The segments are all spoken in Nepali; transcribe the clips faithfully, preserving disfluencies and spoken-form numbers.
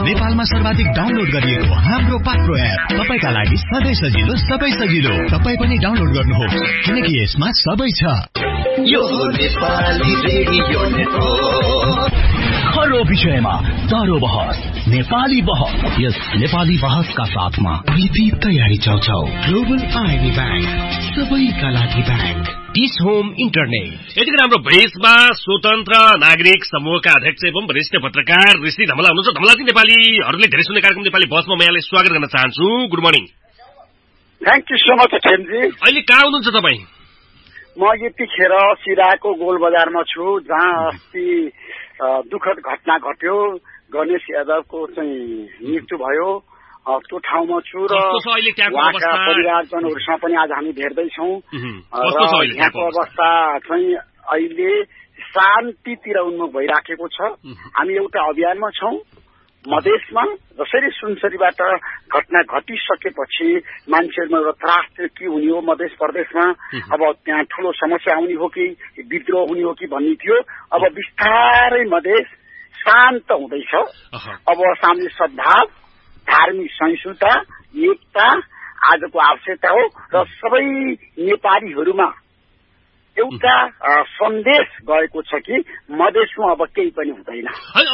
नेपालमा सर्वाधिक डाउनलोड गरिएको हाम्रो पात्रो एप तपाईका लागि सधैँ सजिलो सबै सजिलो। तपाई पनि डाउनलोड गर्नुहोस् किनकि यसमा सबै छ। यो नेपाली रेडियो नेटवर्क हर विषयमा तारो बहस नेपाली बहस। यस नेपाली बहसका साथमा विधि तयारी चौचौ ग्लोबल आईबी बैंक सबैका लागि बैंक डिस होम इन्टरनेट। यतिखेर हाम्रो भेषमा स्वतन्त्र नागरिक समूहका अध्यक्ष एवं वरिष्ठ पत्रकार ऋषि धमला हुनुहुन्छ। धमलाजी, नेपालीहरूले धेरै सुन्ने कार्यक्रम नेपाली बहसमा म यहाँलाई स्वागत गर्न चाहन्छु। Good morning. Thank you so much खेमजी। अहिले कहाँ हुनुहुन्छ तपाईँ? म यतिखेर सिराको गोल बजारमा छु, जहाँ अस्ति दुःखद घटना घट्यो, गणेश यादवको चाहिँ मृत्यु भयो। त्यो ठाउँमा छु र उहाँका परिवारजनहरूसँग पनि आज हामी भेट्दैछौँ। र यहाँको अवस्था चाहिँ अहिले शान्तितिर उन्मुख भइराखेको छ। हामी एउटा अभियानमा छौँ मधेसमा। जसरी सुनसरीबाट घटना घटिसकेपछि मान्छेहरूमा एउटा त्रास थियो, के हुने हो मधेस प्रदेशमा, अब त्यहाँ ठूलो समस्या आउने हो कि विद्रोह हुने हो कि भन्ने थियो। अब बिस्तारै मधेस शान्त हुँदैछ। अब सामाजिक सद्भाव, धार्मिक सहिष्णुता, एकता आजको आवश्यकता हो र सबै नेपालीहरूमा एउटा सन्देश गएको छ कि मधेसमा अब केही पनि हुँदैन,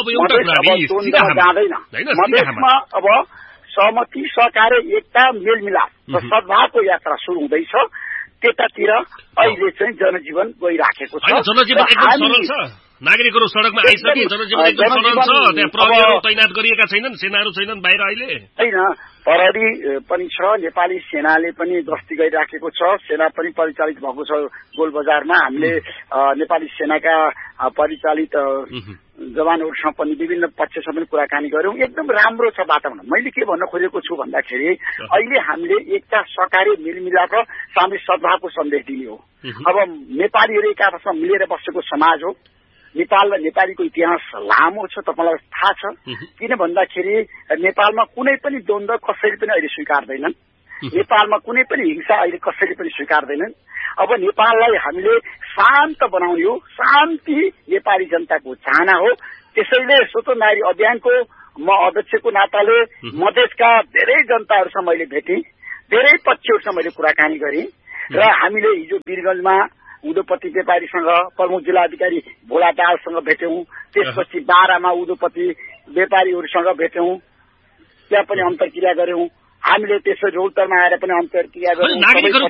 जाँदैन। मधेसमा अब सहमति, सहकार्य, एकता, मेलमिलाप र सद्भावको यात्रा सुरु हुँदैछ। त्यतातिर अहिले चाहिँ जनजीवन गइराखेको छ। जनजीवन एकदम सरल छ। नागरिकहरू सड़कमा आइसके, जनजीवन एकदम सरल छ। त्यहाँ प्रहरीहरू तैनात गरिएका छैनन्, सेनाहरू छैनन् बाहिर अहिले। होइन, प्रहरी पनि छ, नेपाली सेनाले पनि गस्ती गरिराखेको छ। सेना पनि परिचालित भएको छ गोल बजारमा। हामीले नेपाली सेनाका परिचालित जवानहरूसँग पनि विभिन्न पक्षसँग पनि कुराकानी गर्यौं। एकदम राम्रो छ वातावरण। मैले के भन्न खोजेको छु भन्दाखेरि अहिले हामीले एकता, सहकार्य, मेलमिलाप र सामाजिक सद्भावको सन्देश दिने हो। अब नेपालीहरू एक आपसमा मिलेर बसेको समाज हो। नेपाल र नेपालीको इतिहास लामो छ, तपाईँलाई थाहा छ। किन भन्दाखेरि नेपालमा कुनै पनि द्वन्द्व कसैले पनि अहिले स्वीकार्दैनन्। नेपालमा कुनै पनि हिंसा अहिले कसैले पनि स्वीकार्दैनन्। अब नेपाललाई हामीले शान्त बनाउने हो। शान्ति नेपाली जनताको चाहना हो। त्यसैले स्वतन्त्र नागरिक अभियानको म अध्यक्षको नाताले मधेसका धेरै जनताहरूसँग मैले भेटेँ, धेरै पक्षहरूसँग मैले कुराकानी गरेँ र हामीले हिजो वीरगंजमा उद्योपति व्यापारीसँग, प्रमुख जिल्लाधिकारी भोला दालसँग भेट्यौं। त्यसपछि बाह्रमा उद्योपति व्यापारीहरूसँग भेट्यौं, त्यहाँ पनि अन्तर्क्रिया गर्यौं। हामीले त्यसो रोल्तरमा आएर पनि अन्तर्क्रिया गर्यौं। नागरिकहरू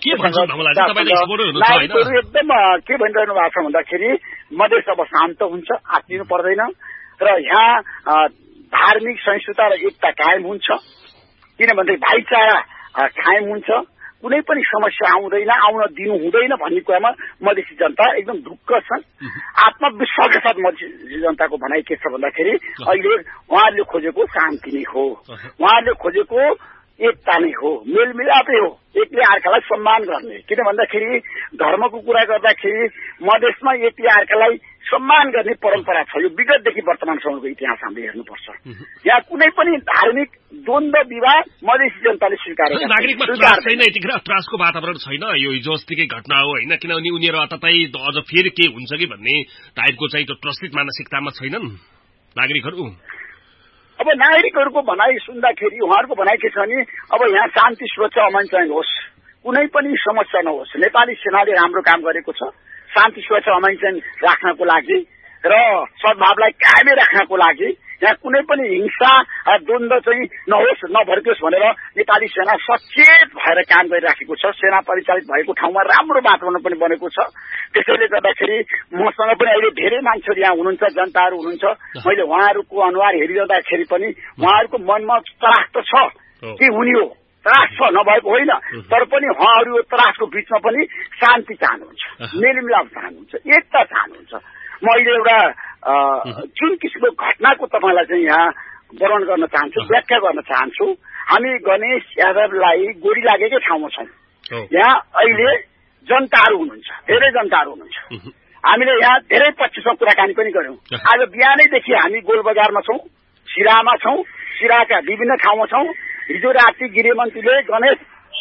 एकदम के भनिरहनु भएको छ भन्दाखेरि मधेस अब शान्त हुन्छ, आत्तिनु पर्दैन र यहाँ धार्मिक सहिष्णुता र एकता कायम हुन्छ। किनभने भाइचारा कायम हुन्छ, कुनै पनि समस्या आउँदैन, आउन दिनु हुँदैन भन्ने कुरामा मधेसी जनता एकदम ढुक्क छन्। आत्मविश्वासका साथ मधेसी जनताको भनाइ के छ भन्दाखेरि अहिले उहाँहरूले खोजेको शान्ति नै हो, उहाँहरूले खोजेको एकता नै हो, मेलमिलापै हो, एकले अर्कालाई सम्मान गर्ने। किन भन्दाखेरि धर्मको कुरा गर्दाखेरि मधेसमा एकले अर्कालाई सम्मान गर्ने परम्परा छ। यो विगतदेखि वर्तमानसम्मको इतिहास हामीले हेर्नुपर्छ। यहाँ कुनै पनि धार्मिक द्वन्द्व विवाद मधेसी जनताले स्वीकारेको नागरिकमा त्रास छैन, यतिखेर त्रासको वातावरण छैन। यो हिजो अस्तिकै घटना हो होइन, किनभने उनीहरू अततै अझ फेरि के हुन्छ कि भन्ने टाइपको चाहिँ त्यो त्रसित मानसिकतामा छैनन् नागरिकहरू। अब नागरिकहरूको भनाइ सुन्दाखेरि उहाँहरूको भनाइ के छ भने अब यहाँ शान्ति, सुरक्षा, अमान चयन होस्, कुनै पनि समस्या नहोस्। नेपाली सेनाले राम्रो काम गरेको छ शान्ति, सुरक्षा, अमान चयन राख्नको लागि र सद्भावलाई कायमै राख्नको लागि। यहाँ कुनै पनि हिंसा द्वन्द्व चाहिँ नहोस्, नभड्कियोस् भनेर नेपाली सेना सचेत भएर काम गरिराखेको छ। सेना परिचालित भएको ठाउँमा राम्रो वातावरण पनि बनेको छ। त्यसैले गर्दाखेरि मसँग पनि अहिले धेरै मान्छेहरू यहाँ हुनुहुन्छ, जनताहरू हुनुहुन्छ। मैले उहाँहरूको अनुहार हेरिरहँदाखेरि पनि उहाँहरूको मनमा त्रास त छ, के हुने हो, त्रास छ, नभएको होइन। तर पनि उहाँहरू त्रासको बीचमा पनि शान्ति चाहनुहुन्छ, मेलमिलाप चाहनुहुन्छ, एकता चाहनुहुन्छ। म अहिले एउटा जुन किसिमको घटनाको तपाईँलाई चाहिँ यहाँ वर्णन गर्न चाहन्छु, व्याख्या गर्न चाहन्छु। हामी गणेश यादवलाई गोली लागेकै ठाउँमा छौँ। यहाँ अहिले जनताहरू हुनुहुन्छ, धेरै जनताहरू हुनुहुन्छ। हामीले यहाँ धेरै पक्षसँग कुराकानी पनि गर्यौं। आज बिहानैदेखि हामी गोल बजारमा छौँ, सिरामा छौँ, सिराका विभिन्न ठाउँमा छौँ। हिजो राति गृहमन्त्रीले गणेश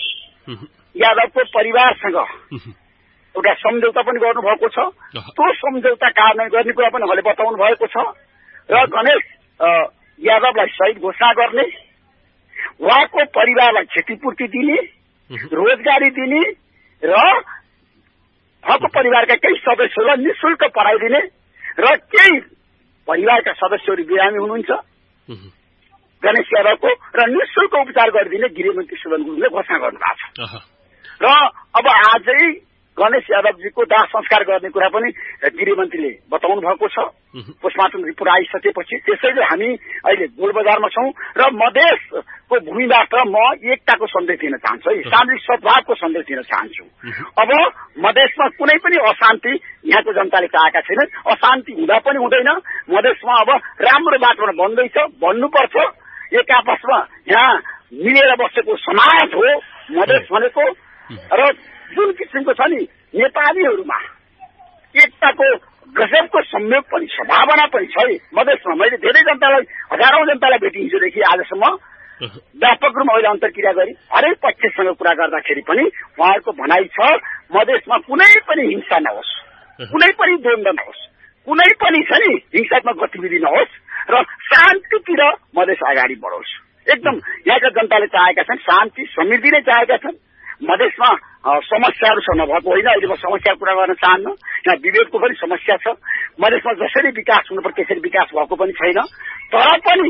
यादवको परिवारसँग एउटा सम्झौता पनि गर्नुभएको छ। त्यो सम्झौता कार्यान्वयन गर्ने कुरा पनि उहाँले बताउनु भएको छ र गणेश यादवलाई शहीद घोषणा गर्ने, उहाँको परिवारलाई क्षतिपूर्ति दिने, रोजगारी दिने र उहाँको परिवारका केही सदस्यहरूलाई निःशुल्क पढाइदिने र केही परिवारका सदस्यहरू बिरामी हुनुहुन्छ गणेश यादवको र निःशुल्क उपचार गरिदिने गृहमन्त्री सुदन गुरुङले घोषणा गर्नुभएको छ। र अब आजै गणेश यादवजीको दाह संस्कार गर्ने कुरा पनि गृहमन्त्रीले बताउनु भएको छ। पोस्टमार्टम रिपोर्ट आइसकेपछि त्यसैले हामी अहिले गोलबजारमा छौं र मधेसको भूमिबाट म एकताको सन्देश दिन चाहन्छु है, सामाजिक सद्भावको सन्देश दिन चाहन्छु। अब मधेसमा कुनै पनि अशान्ति यहाँको जनताले चाहेका छैनन्, अशान्ति हुँदा पनि हुँदैन। मधेसमा अब राम्रो बाटोमा बन्दैछ, भन्नुपर्छ। एक आपसमा यहाँ मिलेर बसेको समाज हो मधेस भनेको। र जुन किसिमको छ नि नेपालीहरूमा एकताको गजबको संयोग पनि छ, भावना पनि छ है मधेसमा। मैले धेरै जनतालाई, हजारौं जनतालाई भेटेँ हिजोदेखि आजसम्म, व्यापक रूपमा अहिले अन्तर्क्रिया गरी हरेक पक्षसँग कुरा गर्दाखेरि पनि उहाँहरूको भनाइ छ मधेसमा कुनै पनि हिंसा नहोस्, कुनै पनि द्वन्द नहोस्, कुनै पनि छ नि हिंसात्मक गतिविधि नहोस् र शान्तितिर मधेस अगाडि बढोस्। एकदम यहाँका जनताले चाहेका छन्, शान्ति समृद्धि नै चाहेका छन्। मधेसमा समस्याहरू छ नभएको होइन, अहिले म समस्याको कुरा गर्न चाहन्न। यहाँ विभेदको पनि समस्या छ। मधेसमा जसरी विकास हुनुपर्छ त्यसरी विकास भएको पनि छैन। तर पनि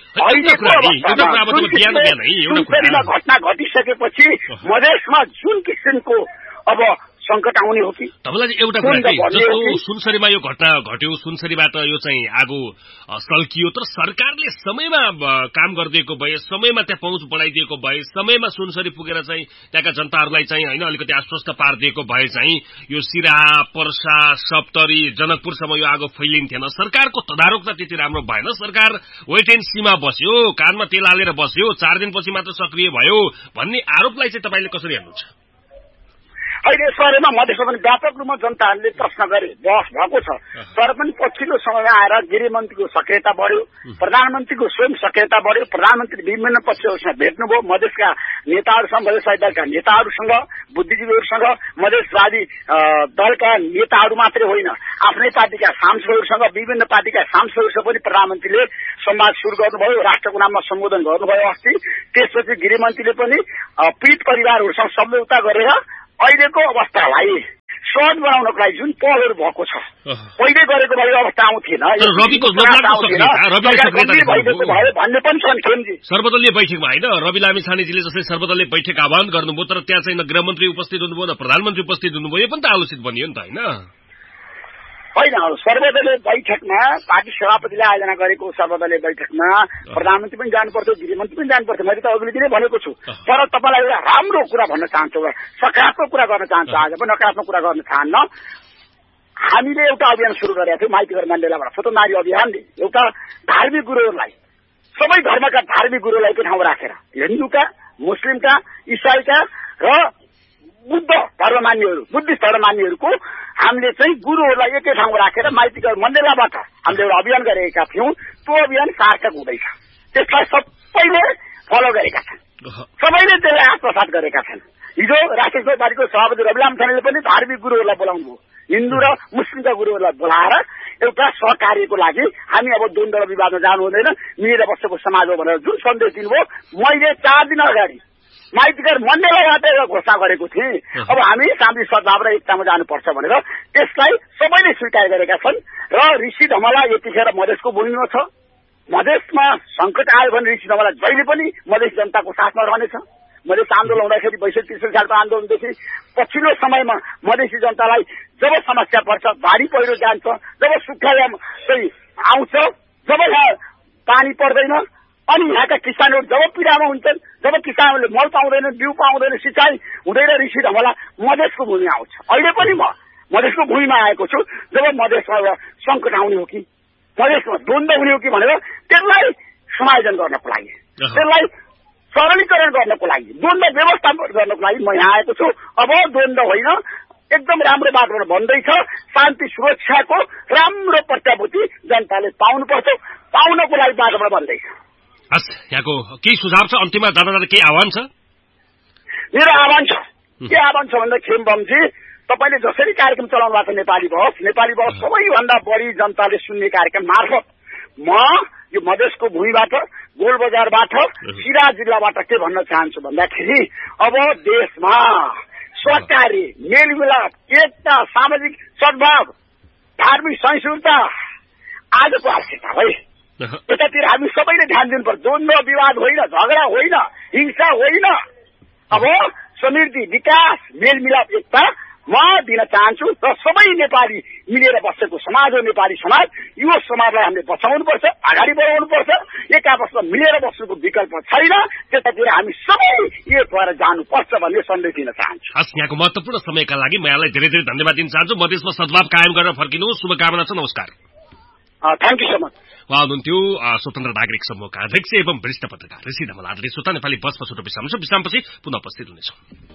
सुनसरीमा घटना घटिसकेपछि मधेसमा जुन किसिमको अब संकट आउने हो कि तपाईँलाई एउटा कुरा के, जस्तो सुनसरीमा यो घटना घट्यो, सुनसरीबाट यो चाहिँ आगो सल्कियो, तर सरकारले समयमा काम गरिदिएको भए, समयमा त्यहाँ पहुँच बढाइदिएको भए, समयमा सुनसरी पुगेर चाहिँ त्यहाँका जनताहरूलाई चाहिँ होइन अलिकति आश्वस्त पारिदिएको भए चाहिँ यो सिराहा, पर्सा, सप्तरी, जनकपुरसम्म यो आगो फैलिन्थेन। सरकारको तदारक त त्यति राम्रो भएन। सरकार वेट एन्ड सीमा बस्यो, कानमा तेल हालेर बस्यो, चार दिनपछि मात्र सक्रिय भयो भन्ने आरोपलाई चाहिँ तपाईँले कसरी हेर्नुहुन्छ? अहिले यसबारेमा मधेसमा पनि व्यापक रूपमा जनताहरूले प्रश्न गरे, बहस भएको छ। तर पनि पछिल्लो समयमा आएर गृहमन्त्रीको सक्रियता बढ्यो, प्रधानमन्त्रीको स्वयं सक्रियता बढ्यो। प्रधानमन्त्री विभिन्न पक्षहरूसँग भेट्नुभयो, मधेसका नेताहरूसँग, मधेसवादी दलका नेताहरूसँग, बुद्धिजीवीहरूसँग, मधेसवादी दलका नेताहरू मात्रै होइन, आफ्नै पार्टीका सांसदहरूसँग, विभिन्न पार्टीका सांसदहरूसँग पनि प्रधानमन्त्रीले संवाद सुरु गर्नुभयो, राष्ट्रको नाममा सम्बोधन गर्नुभयो अस्ति। त्यसपछि गृहमन्त्रीले पनि पीडित परिवारहरूसँग सम्झौता गरेर अहिलेको अवस्थालाई सहज बनाउनको लागि जुन पहलहरू भएको छ, पहिले गरेको भए अवस्था आउँथेन, भन्ने पनि छन् खेमजी। सर्वदलीय बैठकमा होइन रवि लामिछानेजीले जस्तै सर्वदलीय बैठक आह्वान गर्नुभयो, तर त्यहाँ चाहिँ न गृहमन्त्री उपस्थित हुनुभयो न प्रधानमन्त्री उपस्थित हुनुभयो, यो पनि त आलोचित बनियो नि त होइन? होइन, सर्वदलीय बैठकमा पार्टी सभापतिले आयोजना गरेको सर्वदलीय बैठकमा प्रधानमन्त्री पनि जानु पर्थ्यो, गृहमन्त्री पनि जानु पर्थ्यो। मैले त अघिल्लो दिनै भनेको छु। तर तपाईँलाई एउटा राम्रो कुरा भन्न चाहन्छु, सकारात्मक कुरा गर्न चाहन्छु, आज पनि नकारात्मक कुरा गर्न चाहन्न। हामीले एउटा अभियान सुरु गरेका थियौँ माइतीघर मण्डेलाबाट, स्वतन्त्र नारी अभियानले एउटा धार्मिक गुरुहरूलाई, सबै धर्मका धार्मिक गुरुलाई पनि ठाउँ राखेर, हिन्दूका, मुस्लिमका, इसाईका र बुद्ध धर्ममान्यहरू, बुद्धिस्ट धर्ममान्यहरूको हामीले चाहिँ गुरुहरूलाई एकै ठाउँमा राखेर माइतीघर मण्डेलाबाट हामीले एउटा अभियान गरेका थियौँ। त्यो अभियान सार्थक हुँदैछ, त्यसलाई सबैले फलो गरेका छन्, सबैले त्यसलाई आत्मसात गरेका छन्। हिजो राष्ट्रिय समिति पार्टीको सभापति रवि लामिछानेले पनि धार्मिक गुरुहरूलाई बोलाउनु भयो, हिन्दू र मुस्लिमका गुरुहरूलाई बोलाएर एउटा सहकार्यको लागि हामी अब द्वन्द र विवादमा जानु हुँदैन, मिलेर बसेको समाज हो भनेर जुन सन्देश दिनुभयो, मैले चार दिन अगाडि माइतीघर मण्डेलाबाट एउटा घोषणा गरेको थिएँ। अब हामी सामाजिक सद्भाव र एकतामा जानुपर्छ भनेर त्यसलाई सबैले स्वीकार गरेका छन्। र ऋषि धमला यतिखेर मधेसको भूमिमा छ। मधेसमा संकट आयो भने ऋषि धमला जहिले पनि मधेस जनताको साथमा रहनेछ। मधेस आन्दोलन हुँदाखेरि बैसठी त्रिसठी सालको आन्दोलनदेखि पछिल्लो समयमा मधेसी जनतालाई जब समस्या पर्छ, बाढी पहिरो जान्छ, जब सुक्खा चाहिँ आउँछ, जब यहाँ पानी पर्दैन, अनि यहाँका किसानहरू जब पीडामा हुन्छन्, जब किसानहरूले मल पाउँदैनन्, बिउ पाउँदैन, सिँचाइ हुँदैन, ऋषि धमला मधेसको भूमिमा आउँछ। अहिले पनि म मधेसको भूमिमा आएको छु। जब मधेसमा संकट आउने हो कि, मधेसमा द्वन्द हुने हो कि भनेर त्यसलाई समायोजन गर्नको लागि, त्यसलाई सरलीकरण गर्नको लागि, द्वन्द व्यवस्थापन गर्नको लागि म यहाँ आएको छु। अब द्वन्द होइन, एकदम राम्रो बाटोबाट भन्दैछ। शान्ति सुरक्षाको राम्रो प्रत्याभूति जनताले पाउनुपर्छ, पाउनको लागि बाटोबाट भन्दैछ। हस्, यहाँको केही सुझाव छ अन्तिममा जाँदा जाँदा केही आह्वान छ? मेरो आह्वान छ, के आह्वान छ भन्दा खेमबमजी, तपाईँले जसरी कार्यक्रम चलाउनु भएको छ नेपाली बहस, नेपाली बहस सबैभन्दा बढी जनताले सुन्ने कार्यक्रम मार्फत म यो मधेसको भूमिबाट गोलबजारबाट सिरा जिल्लाबाट के भन्न चाहन्छु भन्दाखेरि अब देशमा सहकारी मेलमिलाप एकता सामाजिक सद्भाव धार्मिक सहिष्णुता आजको आवश्यकता है। यतातिर हामी सबैले ध्यान दिनुपर्छ। द्वन्द्व विवाद होइन, झगडा होइन, हिंसा होइन। अब समृद्धि विकास मेलमिलाप एकता म दिन चाहन्छु र सबै नेपाली मिलेर बसेको समाज हो नेपाली समाज। यो समाजलाई हामीले बचाउनुपर्छ, अगाडि बढाउनुपर्छ। एक आपसमा मिलेर बस्नुको विकल्प छैन। त्यतातिर हामी सबै एक भएर जानुपर्छ भन्ने सन्देश दिन चाहन्छु। हस्, यहाँको महत्वपूर्ण समयका लागि म यहाँलाई धेरै धेरै धन्यवाद दिन चाहन्छु। मधेसमा सद्भाव कायम गरेर फर्किनुहोस्, शुभकामना छ। नमस्कार। Thank you so much. उहाँ हुनुहुन्थ्यो स्वतन्त्र नागरिक समूहका अध्यक्ष एवं वरिष्ठ पत्रकार ऋषि धमल आदरणीय श्रोता। नेपाली बसमा छोटो विश्राम छ, विश्रामपछि पुनः उपस्थित हुनेछौँ।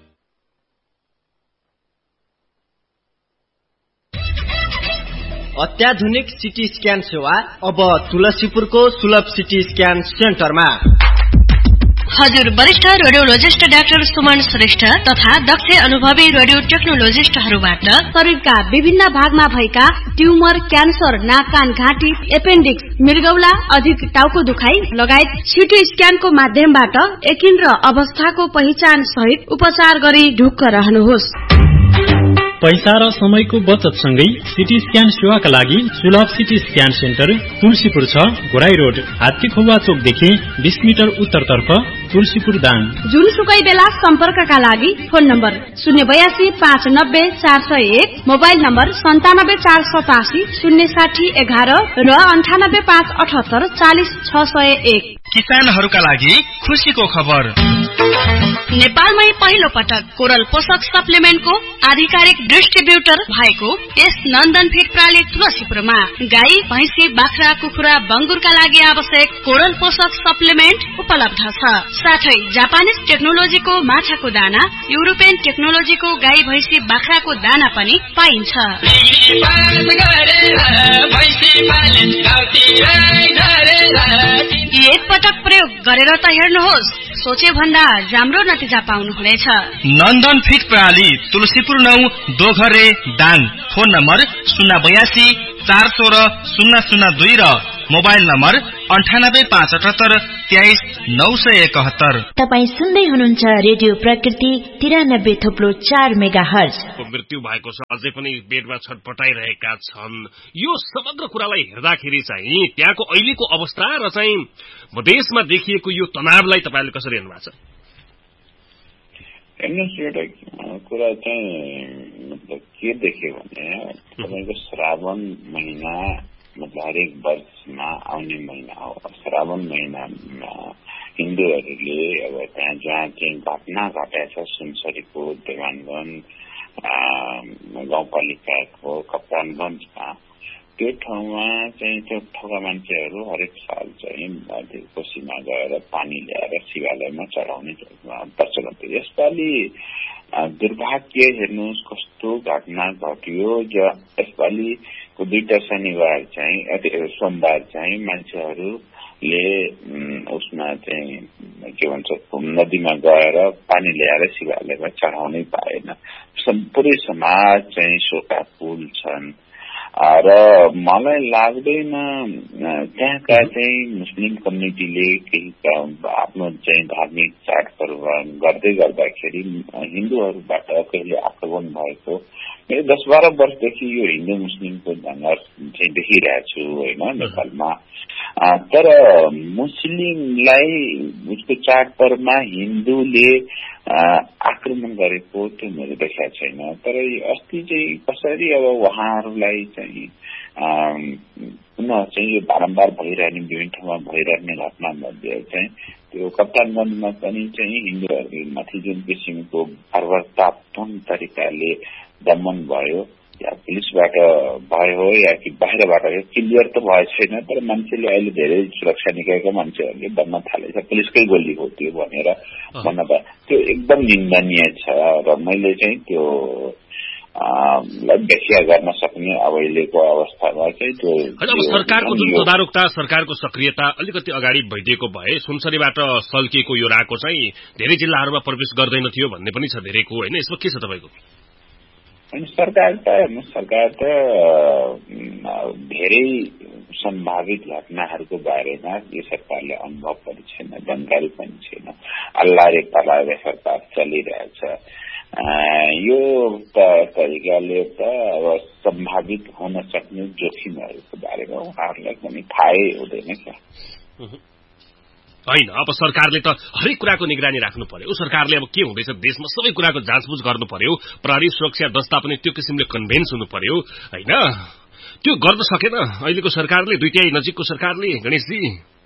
अत्याधुनिक सिटी स्क्यान सेवा अब तुलसीपुरको सुलभ सिटी स्क्यान सेन्टरमा। हजुर वरिष्ठ रेडियोलोजिस्ट डाक्टर सुमन श्रेष्ठ तथा दक्ष अनुभवी रेडियो टेक्नोलोजिस्टहरूबाट शरीरका विभिन्न भागमा भएका ट्युमर, क्यान्सर, नाक कान घाँटी, एपेन्डिक्स, मृगौला, अधिक टाउको दुखाइ लगायत सिटी स्क्यानको माध्यमबाट एकिन र अवस्थाको पहिचान सहित उपचार गरी ढुक्क रहनुहोस्। पैसा र समयको बचत सँगै सिटी स्क्यान सेवाका लागि सुलभ सिटी स्क्यान सेन्टर तुलसीपुर छ, घोराई रोड, हात्तीखुवा चोकदेखि बीस मिटर उत्तरतर्फ, तुलसीपुर दाङ। जुनसुकै बेला सम्पर्कका लागि फोन नम्बर शून्य बयासी पाँच नब्बे चार सय एक, मोबाइल नम्बर सन्तानब्बे चार सतासी शून्य साठी एघार र अन्ठानब्बे पाँच अठहत्तर चालिस छ सय एक। किसानहरूका लागि खुसीको खबर। नेपालमै पहिलो पटक कोरल पोषक सप्लिमेन्टको आधिकारिक डिस्ट्रिब्युटर भएको यस नन्दन फिड प्रणाली तुलसीपुरमा गाई, भैँसी, बाख्रा, कुखुरा, बङ्गुरका लागि आवश्यक कोरल पोषक सप्लिमेन्ट उपलब्ध छ। साथै जापानिज टेक्नोलोजीको माछाको दाना, युरोपियन टेक्नोलोजीको गाई, भैँसी, बाख्राको दाना पनि पाइन्छ। एक पटक प्रयोग गरेर त हेर्नुहोस्, सोचे भन्दा राम्रो नतिजा पाउनुहुनेछ। नन्दन फिड प्रणाली तुलसीपुर नौ, दोघरे, दाङ। फोन नम्बर शून्य बयासी चार सोह्र शून्य शून्य दुई र मोबाइल नम्बर अन्ठानब्बे पाँच अठहत्तर तेइस नौ सय एकहत्तर। तपाईँ सुन्दै हुनुहुन्छ रेडियो प्रकृति तिरानब्बे थोप्लो चार मेगा हर्ज। मृत्यु भएको छ, अझै पनि बेडमा छटपटाइरहेका छन्। यो समग्र कुरालाई हेर्दाखेरि चाहिँ त्यहाँको अहिलेको अवस्था र चाहिँ मधेसमा देखिएको यो तनावलाई तपाईले कसरी हेर्नु भएको छ? हेर्नुहोस्, एउटा कुरा चाहिँ मतलब के देख्यो भने तपाईँको श्रावण महिना मतलब हरेक वर्षमा आउने महिना हो। श्रावण महिनामा हिन्दूहरूले अब त्यहाँ जहाँ चाहिँ घटना घटेको छ, सुनसरीको देवानगञ्ज गाउँपालिकाको कप्तानगञ्जमा, त्यो ठाउँमा चाहिँ त्यो ठगा मान्छेहरू हरेक साल चाहिँ कोसीमा गएर पानी ल्याएर शिवालयमा चढाउने प्रचलन थियो। यसपालि दुर्भाग्य हेर्नुहोस् कस्तो घटना घट्यो। यसपालिको दुईटा शनिबार चाहिँ सोमबार चाहिँ मान्छेहरूले उसमा चाहिँ के भन्छ नदीमा गएर पानी ल्याएर शिवालयमा चढाउनै पाएन। पुरै समाज चाहिँ शोकाकुल छन् र मलाई लाग्दैन त्यहाँका चाहिँ मुस्लिम कम्युनिटीले केही आफ्नो चाहिँ धार्मिक चाडपर्व गर्दै गर्दाखेरि हिन्दूहरूबाट कहिले आक्रमण भएको। मैले दस बाह्र वर्षदेखि यो हिन्दू मुस्लिमको संघर्ष चाहिँ देखिरहेको छु होइन नेपालमा। तर मुस्लिमलाई उसको चाडपर्वमा हिन्दूले आक्रमण गरेको त्यो मैले देखाएको छैन। तर अस्ति चाहिँ कसरी अब उहाँहरूलाई चाहिँ पुनः चाहिँ यो बारम्बार भइरहने विभिन्न ठाउँमा भइरहने घटना मध्ये चाहिँ त्यो कप्तानगञ्जमा पनि चाहिँ हिन्दूहरूमाथि जुन किसिमको बर्बरतापूर्ण तरिकाले दमन भयो, या पुलिसबाट भयो हो या कि बाहिरबाट हो क्लियर त भएको छैन। तर मान्छेले अहिले धेरै सुरक्षा निकायका मान्छेहरूले भन्न थालेछ पुलिसकै गोली हो त्यो भनेर भन्न पाए। त्यो एकदम निन्दनीय छ र मैले चाहिँ त्यो व्याख्या गर्न सक्ने अहिलेको अवस्थामा चाहिँ त्यो सरकारको जुन तदारुकता, सरकारको सक्रियता अलिकति अगाडि भइदिएको भए सुनसरीबाट सल्किएको यो राको चाहिँ धेरै जिल्लाहरूमा प्रवेश गर्दैन थियो भन्ने पनि छ धेरैको होइन। यसमा के छ तपाईँको? सरकार त सरकार त धेरै सम्भावित घटनाहरूको बारेमा यो सरकारले अनुभव पनि छैन, जानकारी पनि छैन। अल्लारे पलारे सरकार चलिरहेछ। यो तरिकाले त अब सम्भावित हुन सक्ने जोखिमहरूको बारेमा उहाँहरूलाई पनि थाहै हुँदैन क्या। होइन, अब सरकारले त हरेक कुराको निगरानी राख्नु पर्यो। सरकारले अब के हुँदैछ देशमा सबै कुराको जाँचबुझ गर्नु पर्यो। प्रहरी सुरक्षा दस्ता पनि त्यो किसिमले कन्भेन्स हुनु पर्यो, होइन? त्यो गर्न सकेन अहिलेको सरकारले, दुईटै नजिकको सरकारले। गणेशजी,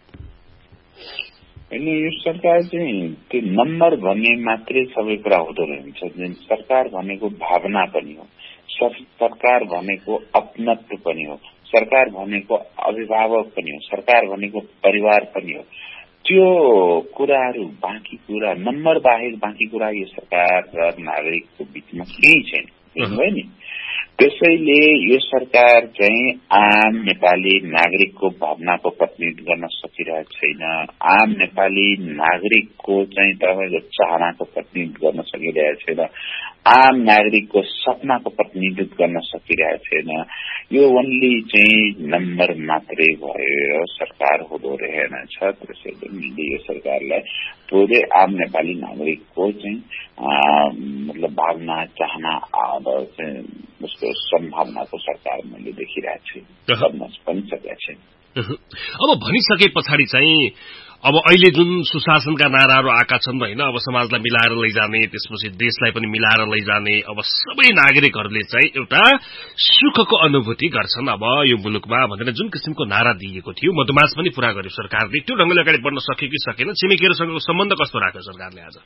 होइन, यो सरकार चाहिँ त्यो नम्बर भन्ने मात्रै सबै कुरा हुँदो रहन्छ। सरकार भनेको भावना पनि हो, सरकार भनेको अपनत्व पनि हो, सरकार भनेको अभिभावक पनि हो, सरकार भनेको परिवार पनि हो। त्यो कुराहरू बाँकी कुरा नम्बर बाहेक बाँकी कुरा यो सरकार र नागरिकको बीचमा केही छैन, बुझ्नुभयो नि? त्यसैले यो सरकार चाहिँ आम नेपाली नागरिकको भावनाको प्रतिनिधित्व गर्न सकिरहेको छैन। आम नेपाली नागरिकको चाहिँ तपाईँको चाहनाको प्रतिनिधित्व गर्न सकिरहेको छैन। आम नागरिकको सपनाको प्रतिनिधित्व गर्न सकिरहेको छैन। यो ओन्ली चाहिँ नम्बर मात्रै भयो, सरकार हुँदो रहेनछ। त्यसैले मैले यो सरकारलाई पुरै आम नेपाली नागरिकको चाहिँ मतलब भावना चाहना चाहिँ उसको सम्भावनाको सरकार मैले देखिरहेको छु, गर्न पनि सकेको छैन। अब भनिसके पछाडि चाहिँ अब अहिले जुन सुशासनका नाराहरू आएका छन्, होइन, अब समाजलाई मिलाएर लैजाने, त्यसपछि देशलाई पनि मिलाएर लैजाने, अब सबै नागरिकहरूले चाहिँ एउटा सुखको अनुभूति गर्छन् अब यो मुलुकमा भनेर जुन किसिमको नारा दिएको थियो, मधुमास पनि पूरा गर्यो सरकारले। त्यो ढंगले अगाडि बढ्न सक्यो कि सकेन? छिमेकीहरूसँगको सम्बन्ध कस्तो राख्यो सरकारले आज?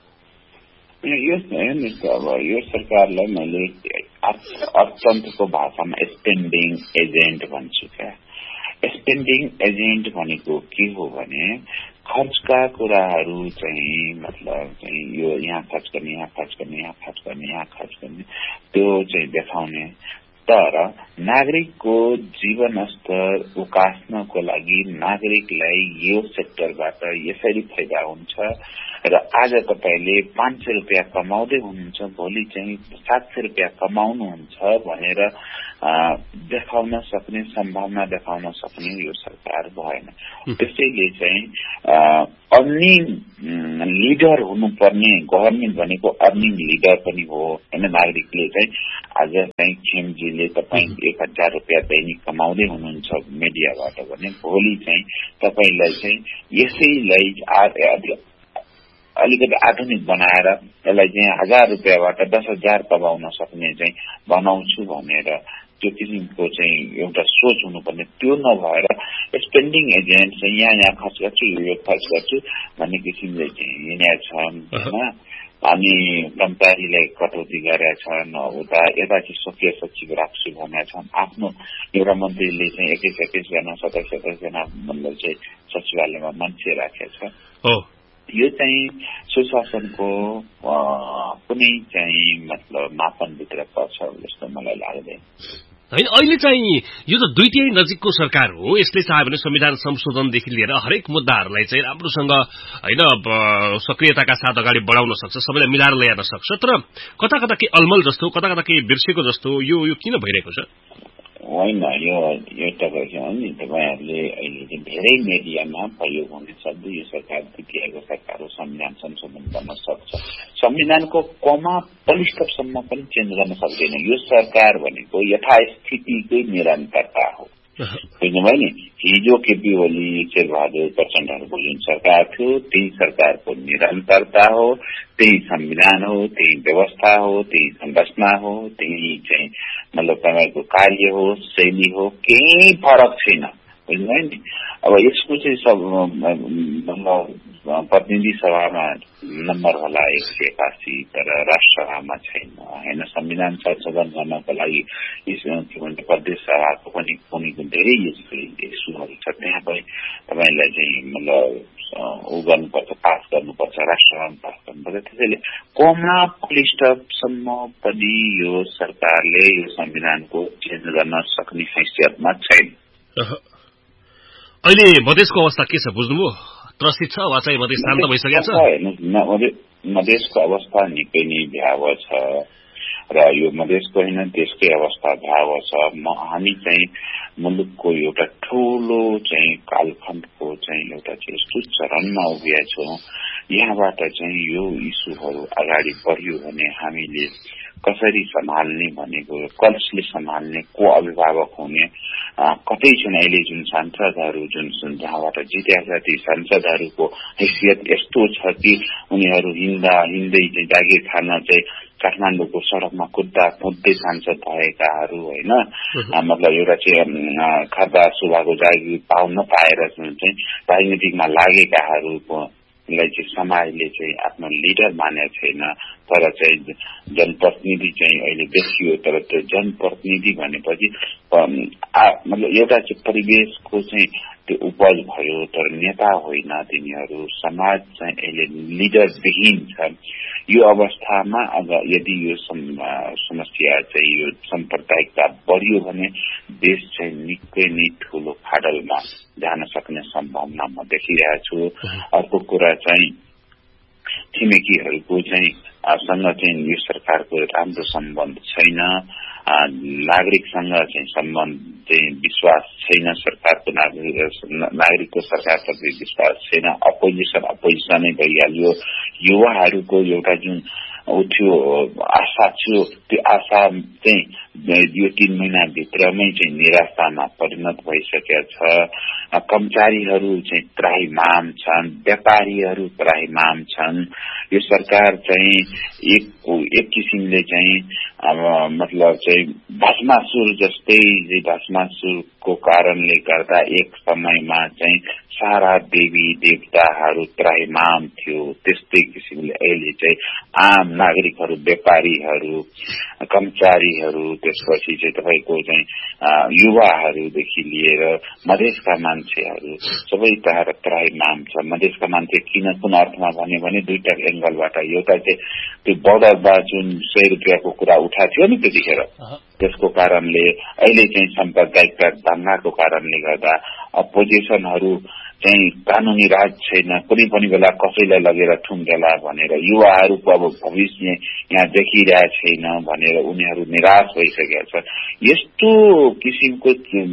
यो अब यो सरकारलाई मैले अर्थतन्त्रको भाषामा स्पेन्डिङ एजेन्ट भन्छु क्या। स्पेन्डिङ एजेन्ट भनेको के हो भने खर्चका कुराहरू चाहिँ मतलब चाहिँ यो यहाँ खर्च गर्ने, यहाँ खर्च गर्ने, यहाँ खर्च गर्ने, यहाँ खर्च गर्ने, त्यो चाहिँ देखाउने। तर नागरिकको जीवन स्तर उकास्नको लागि नागरिकलाई यो सेक्टरबाट यसरी फाइदा हुन्छ र आज तपाईले पाँच सय रुपियाँ कमाउँदै हुनुहुन्छ, भोलि चाहिँ सात सय रुपियाँ कमाउनुहुन्छ भनेर देखाउन सक्ने, सम्भावना देखाउन सक्ने यो सरकार भएन। त्यसैले चाहिँ अर्निङ लिडर हुनुपर्ने, गभर्मेन्ट भनेको अर्निङ लिडर पनि हो होइन। नागरिकले चाहिँ आज चाहिँ खेमजीले तपाईँ एक हजार रुपियाँ दैनिक कमाउँदै हुनुहुन्छ मिडियाबाट भने भोलि चाहिँ तपाईँलाई चाहिँ यसैलाई अलिकति आधुनिक बनाएर यसलाई चाहिँ हजार रुपियाँबाट दस हजार कमाउन सक्ने चाहिँ बनाउँछु भनेर त्यो किसिमको चाहिँ एउटा सोच हुनुपर्ने। त्यो नभएर स्पेन्डिङ एजेन्ट चाहिँ यहाँ यहाँ खर्च गर्छु, यो खर्च गर्छु भन्ने किसिमले चाहिँ हिँडेका छन् होइन। अनि कर्मचारीलाई कटौती गरेका छन्, उता यता चाहिँ सकिय सचिव राख्छु भनेका छन्। आफ्नो एउटा मन्त्रीले चाहिँ एक्काइस एक्काइसजना सत्ताइस सत्ताइसजना मतलब चाहिँ सचिवालयमा मान्छे राखेको छ। यो चाहिँ सुशासनको कुनै चाहिँ मतलब मापनभित्र पर्छ जस्तो मलाई लाग्दैन। होइन, अहिले चाहिँ यो त दुईटै नजिकको सरकार हो। यसले चाह्यो भने संविधान संशोधनदेखि लिएर हरेक मुद्दाहरूलाई चाहिँ राम्रोसँग होइन सक्रियताका साथ अगाडि बढाउन सक्छ, सबैलाई मिलाएर ल्याउन सक्छ। तर कता कता के अलमल जस्तो, कता कता के बिर्सेको जस्तो यो यो किन भइरहेको छ? होइन, यो एउटा question हो नि, तपाईँहरूले अहिले चाहिँ धेरै मिडियामा प्रयोग हुने शब्द यो सरकार दिएको सरकार हो, संविधान संशोधन गर्न सक्छ। संविधानको कमा पलिष्ठसम्म पनि चेन्ज गर्न सक्दैन। यो सरकार भनेको यथास्थितिकै निरन्तरता हो, बुझ्नुभयो नि। हिजो केपी ओली शेरबहादुर प्रचण्डहरूको जुन सरकार थियो त्यही सरकारको निरन्तरता हो, त्यही संविधान हो, त्यही व्यवस्था हो, त्यही संरचना हो, त्यही चाहिँ मतलब तपाईँको कार्य हो, शैली हो, केही फरक छैन, बुझ्नुभयो नि। अब यसको चाहिँ सब प्रतिनिधि सभामा नम्बर होला एक सय एकासी, तर राष्ट्रसभामा छैन होइन। संविधान संशोधन गर्नको लागि के भन्छ प्रदेश सभाको पनि कुनै धेरै इस्युहरू छ, त्यहाँ पनि तपाईँलाई चाहिँ मतलब ऊ गर्नुपर्छ, पास गर्नुपर्छ, राष्ट्रसभामा पास गर्नुपर्छ। त्यसैले कमा पलिष्ठसम्म पनि यो सरकारले यो संविधानको चेन्ज गर्न सक्ने हैसियतमा छैन। अहिले मधेसको अवस्था के छ बुझ्नुभयो? त्रसित छ वा चाहिँ मधेस शान्त भइसकेको छ? मधेसको अवस्था निकै नै भयावह छ र यो मधेसको होइन देशकै अवस्था भयावह छ। म हामी चाहिँ मुलुकको एउटा ठूलो चाहिँ कालखण्डको चाहिँ एउटा चाहिँ यस्तो चरणमा उभिएका छौं, यहाँबाट चाहिँ यो इस्युहरू अगाडि बढ्यो भने हामीले कसरी सम्हाल्ने भनेको, कसले सम्हाल्ने, को अभिभावक हुने, कतै छन् अहिले जुन सांसदहरू जुन जहाँबाट जितेका ती सांसदहरूको हैसियत यस्तो छ कि उनीहरू हिँड्दा हिँड्दै चाहिँ जागिर खान चाहिँ काठमाडौँको सड़कमा कुद्दा कुद्दै सांसद भएकाहरू होइन, मतलब एउटा चाहिँ खर्दा सुभाको जागिर पाउन पाएर चाहिँ राजनीतिकमा लागेकाहरूको लाई चाहिँ समाजले चाहिँ आफ्नो लिडर मानेको छैन। तर चाहिँ जनप्रतिनिधि चाहिँ अहिले देखियो, तर त्यो जनप्रतिनिधि भनेपछि मतलब एउटा चाहिँ परिवेशको चाहिँ त्यो उपज भयो, तर नेता होइन तिनीहरू। समाज चाहिँ अहिले लिडरविहीन छ। यो अवस्थामा अगर यदि यो समस्या चाहिँ यो साम्प्रदायिकता बढ्यो भने देश चाहिँ निकै नै ठूलो फाडलमा जान सक्ने सम्भावना म देखिरहेको छु। अर्को कुरा चाहिँ छिमेकीहरूको चाहिँ सँग चाहिँ यो सरकारको राम्रो सम्बन्ध छैन, नागरिकसँग चाहिँ सम्बन्ध चाहिँ विश्वास छैन, सरकारको नागरिक नागरिकको सरकारप्रति विश्वास छैन, अपोजिसन अपोजिसनै भइहाल्यो। युवाहरूको एउटा जुन उठ्यो आशा थियो, त्यो आशा चाहिँ यो तीन महिनाभित्रमै चाहिँ निराशामा परिणत भइसकेको छ। कर्मचारीहरू चाहिँ त्राहिमाम छन्, व्यापारीहरू त्राहिमाम छन्। यो सरकार चाहिँ एक एक किसिमले चाहिँ अब मतलब चाहिँ भस्मासुर जस्तै भस्मासुरको कारणले गर्दा एक समयमा चाहिँ सारा देवी देवताहरू त्राहिमाम थियो, त्यस्तै किसिमले अहिले चाहिँ आम नागरिकहरू, व्यापारीहरू, कर्मचारीहरू, त्यसपछि चाहिँ तपाईको चाहिँ युवाहरूदेखि लिएर मधेसका मान्छेहरू सबै तहर त्राहिमाम छ। मधेसका मान्छे किन कुन अर्थमा भन्यो भने दुईटा एंगलबाट, एउटा चाहिँ त्यो बर्डरमा जुन सय रुपियाँको कुरा उठा थियो नि त्यतिखेर, त्यसको कारणले अहिले चाहिँ साम्प्रदायिकता दंगाको कारणले गर्दा अपोजिसनहरू चाहिँ कानूनी राज छैन, कुनै पनि बेला कसैलाई लगेर ठुङ्गेला भनेर युवाहरूको अब भविष्य यहाँ देखिरहेको छैन भनेर उनीहरू निराश भइसकेका छ। यस्तो किसिमको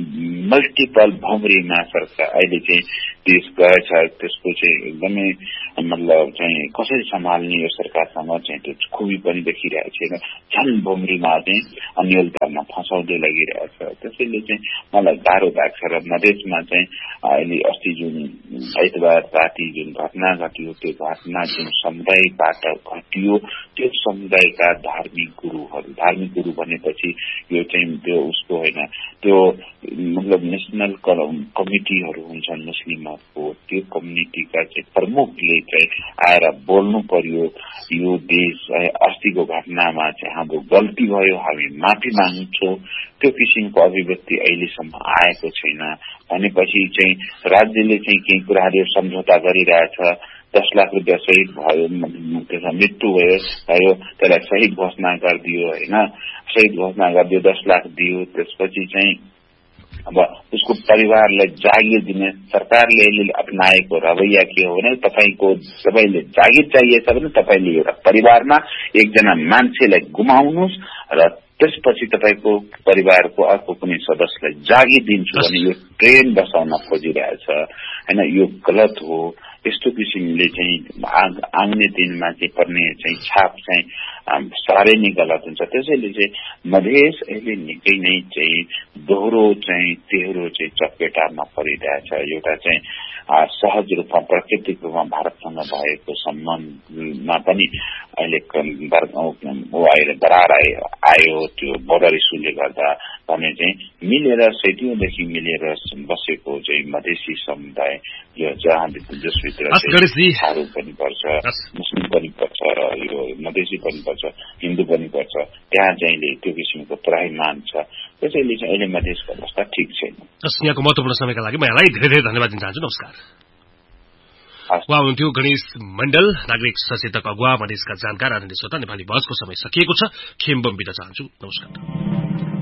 मल्टिपल भौमरीमा सरकार अहिले चाहिँ देश गएछ, त्यसको चाहिँ एकदमै मतलब चाहिँ कसरी सम्हाल्ने यो सरकारसँग चाहिँ त्यो खुबी पनि देखिरहेको छैन। झन् भौमरीमा चाहिँ अन्यलतामा फसाउँदै लगिरहेछ। त्यसैले चाहिँ मलाई गाह्रो लाग्छ र मधेसमा चाहिँ अहिले अस्ति जुन आइतबार राति जुन घटना घटियो, त्यो घटना जुन समुदायबाट घटियो, त्यो समुदायका धार्मिक गुरुहरू, धार्मिक गुरु भनेपछि यो चाहिँ त्यो उसको होइन, त्यो मतलब नेशनल कमिटीहरू हुन्छन् मुस्लिमहरूको, त्यो कम्युनिटीका चाहिँ प्रमुखले चाहिँ आएर बोल्नु पर्यो। यो देश अस्तिको घटनामा चाहिँ हाम्रो गल्ती भयो, हामी माफी माग्छौं, त्यो किसिमको अभिव्यक्ति अहिलेसम्म आएको छैन भनेपछि चाहिँ राज्यले चाहिँ केही कुराहरू सम्झौता गरिरहेछ। दस लाख रुपियाँ शहीद भयो, त्यसमा मृत्यु भयो भयो त्यसलाई शहीद घोषणा गरिदियो होइन, शहीद घोषणा गरिदियो, दस लाख दियो। त्यसपछि चाहिँ अब उसको परिवारलाई जागिर दिने सरकारले अपनाएको रवैया के हो भने तपाईको सबैले जागिर चाहिएछ भने तपाईले एउटा परिवारमा एकजना मान्छेलाई गुमाउनुस् र त्यसपछि तपाईको परिवारको अर्को कुनै सदस्यलाई जागिर दिन्छु भने यो ट्रेन बसाउन खोजिरहेछ हैन। यो गलत हो। यस्तो किसिमले चाहिँ आउने दिनमा चाहिँ पर्ने चाहिँ छाप चाहिँ साह्रै नै गलत हुन्छ। त्यसैले चाहिँ मधेस अहिले निकै नै चाहिँ दोहोरो चाहिँ तेह्रो चाहिँ चपेटामा परिरहेछ। एउटा चाहिँ सहज रूपमा प्राकृतिक रूपमा भारतसँग भएको सम्बन्धमा पनि अहिले आएर दरार आयो, त्यो बोर्डर इस्युले गर्दा भने चाहिँ मिलेर सैयौंदेखि मिलेर बसेको चाहिँ मधेसी समुदाय यो जहाँ जसभित्र थारू पनि पर्छ, मुस्लिम पनि पर्छ र यो मधेसी पनि पर्छ, हिन्दू पनि पर्छ, त्यहाँ चाहिँ त्यो किसिमको त्राहिमाम छ। त्यसैले चाहिँ अहिले मधेसको अवस्था ठिक छैन। यहाँको महत्वपूर्ण समयका लागि म यहाँलाई धेरै धेरै धन्यवाद दिन चाहन्छु। नमस्कार। उहाँ हुनुहुन्थ्यो गणेश मण्डल, नागरिक सचेतक अगुवा, मधेसका जानकार आदरणीय श्रोता। नेपाली बहसको समय सकिएको छ। खेम बम बिदा चाहन्छु। नमस्कार।